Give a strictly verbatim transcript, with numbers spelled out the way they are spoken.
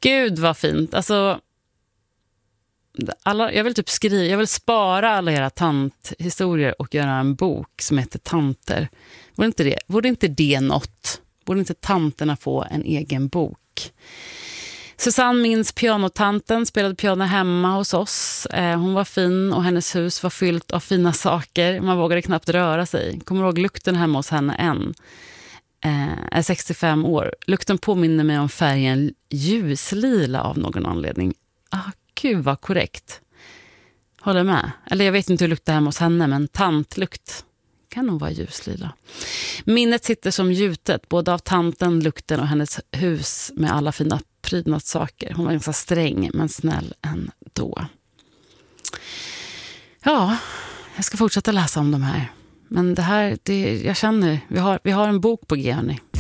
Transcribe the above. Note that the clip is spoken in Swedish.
Gud vad fint. Alltså, alla, jag vill typ skriva, jag vill spara alla era tanthistorier och göra en bok som heter Tanter. Vore inte det, vore inte det något? Borde inte tanterna få en egen bok? Susanne minns pianotanten, spelade piano hemma hos oss. Eh, hon var fin och hennes hus var fyllt av fina saker. Man vågade knappt röra sig. Kommer ihåg lukten hemma hos henne än. Eh, är sextiofem år. Lukten påminner mig om färgen ljuslila av någon anledning. Ah, gud vad korrekt. Håller med. Eller jag vet inte hur det luktar hemma hos henne, men tantlukt kan nog vara ljuslila. Minnet sitter som gjutet, både av tanten, lukten och hennes hus med alla fina prydnadssaker. Hon var ganska sträng, men snäll ändå. Ja, jag ska fortsätta läsa om de här. Men det här, det, jag känner, vi har, vi har en bok på G, hörni.